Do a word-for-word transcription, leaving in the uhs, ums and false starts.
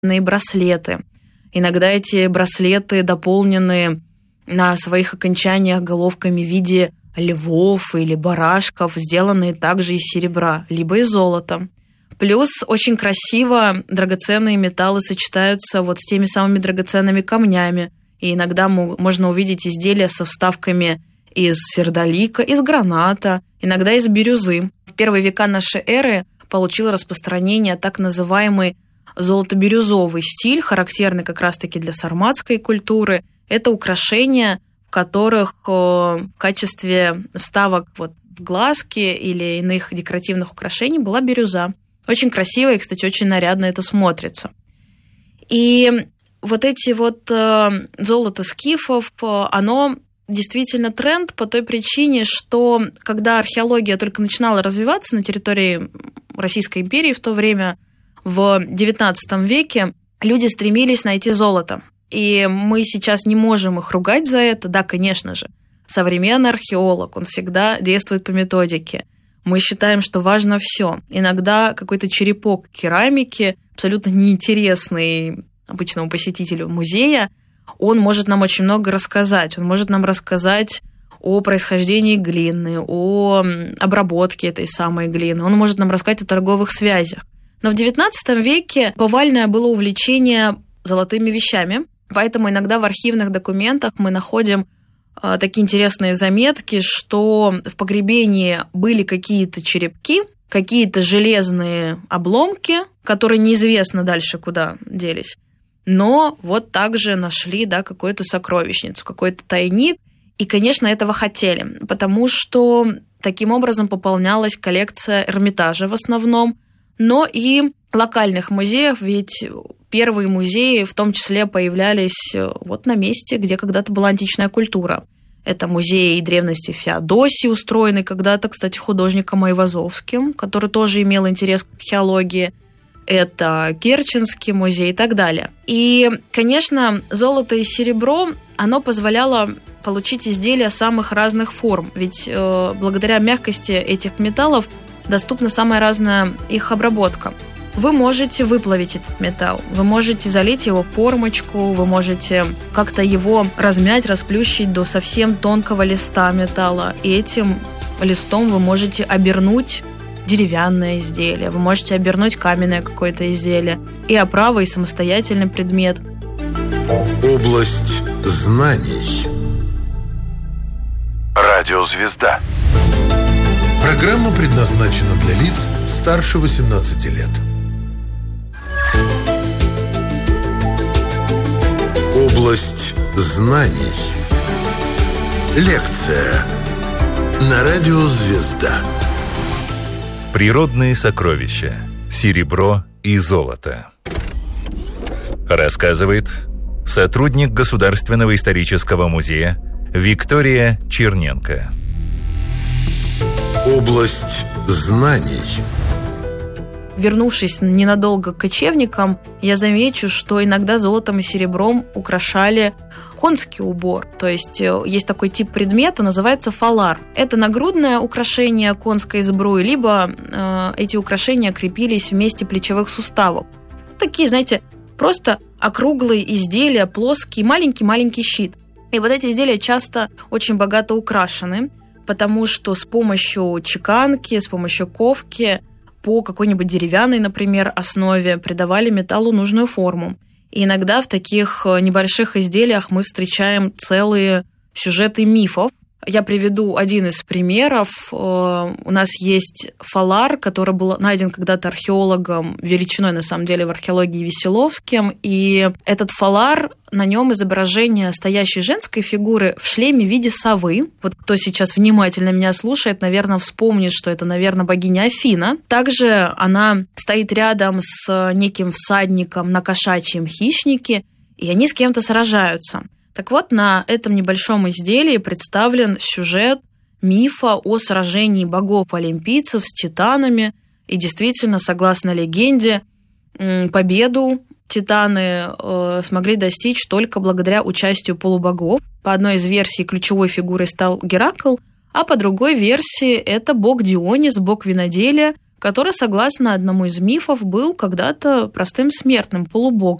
браслеты. Иногда эти браслеты дополнены на своих окончаниях головками в виде львов или барашков, сделанные также из серебра, либо из золота. Плюс очень красиво драгоценные металлы сочетаются вот с теми самыми драгоценными камнями. И иногда можно увидеть изделия со вставками из сердолика, из граната, иногда из бирюзы. В первые века нашей эры получил распространение так называемый золото-бирюзовый стиль, характерный как раз-таки для сарматской культуры. Это украшения, в которых в качестве вставок вот в глазки или иных декоративных украшений была бирюза. Очень красиво и, кстати, очень нарядно это смотрится. И вот эти вот золото скифов, оно действительно тренд по той причине, что когда археология только начинала развиваться на территории Российской империи в то время, в девятнадцатом веке, люди стремились найти золото. И мы сейчас не можем их ругать за это. Да, конечно же, современный археолог, он всегда действует по методике. Мы считаем, что важно все. Иногда какой-то черепок керамики, абсолютно неинтересный обычному посетителю музея, он может нам очень много рассказать. Он может нам рассказать о происхождении глины, о обработке этой самой глины. Он может нам рассказать о торговых связях. Но в девятнадцатом веке повальное было увлечение золотыми вещами, поэтому иногда в архивных документах мы находим э, такие интересные заметки, что в погребении были какие-то черепки, какие-то железные обломки, которые неизвестно дальше куда делись. Но вот также нашли, да, какую-то сокровищницу, какой-то тайник. И, конечно, этого хотели, потому что таким образом пополнялась коллекция Эрмитажа в основном, но и локальных музеев, ведь первые музеи в том числе появлялись вот на месте, где когда-то была античная культура. Это музей древности Феодосии, устроенный когда-то, кстати, художником Айвазовским, который тоже имел интерес к археологии. Это Керченский музей и так далее. И, конечно, золото и серебро, оно позволяло получить изделия самых разных форм, ведь э, благодаря мягкости этих металлов доступна самая разная их обработка. Вы можете выплавить этот металл, вы можете залить его в формочку, вы можете как-то его размять, расплющить до совсем тонкого листа металла, и этим листом вы можете обернуть деревянное изделие, вы можете обернуть каменное какое-то изделие, и оправа, и самостоятельный предмет. Область знаний. Радиозвезда. Программа предназначена для лиц старше восемнадцати лет. Область знаний. Лекция на радиозвезда. Природные сокровища. Серебро и золото. Рассказывает сотрудник Государственного исторического музея Виктория Черненко. Область знаний. Вернувшись ненадолго к кочевникам, я замечу, что иногда золотом и серебром украшали конский убор. То есть есть такой тип предмета, называется фалар. Это нагрудное украшение конской сбруи, либо э, эти украшения крепились в месте плечевых суставов. Такие, знаете, просто округлые изделия, плоский, маленький-маленький щит. И вот эти изделия часто очень богато украшены, потому что с помощью чеканки, с помощью ковки по какой-нибудь деревянной, например, основе придавали металлу нужную форму. И иногда в таких небольших изделиях мы встречаем целые сюжеты мифов. Я приведу один из примеров. У нас есть фалар, который был найден когда-то археологом, величиной, на самом деле, в археологии Веселовским. И этот фалар, на нем изображение стоящей женской фигуры в шлеме в виде совы. Вот кто сейчас внимательно меня слушает, наверное, вспомнит, что это, наверное, богиня Афина. Также она стоит рядом с неким всадником на кошачьем хищнике, и они с кем-то сражаются. Так вот, на этом небольшом изделии представлен сюжет мифа о сражении богов-олимпийцев с титанами. И действительно, согласно легенде, победу титаны смогли достичь только благодаря участию полубогов. По одной из версий ключевой фигурой стал Геракл, а по другой версии это бог Дионис, бог виноделия, который, согласно одному из мифов, был когда-то простым смертным, полубогом.